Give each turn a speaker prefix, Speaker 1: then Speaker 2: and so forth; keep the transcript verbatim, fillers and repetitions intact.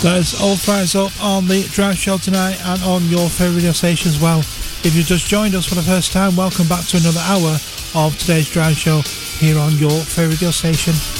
Speaker 1: There's all fires up on the Drive Show tonight and on your favourite radio station as well. If you've just joined us for the first time, welcome back to another hour of today's Drive Show here on your favourite radio station.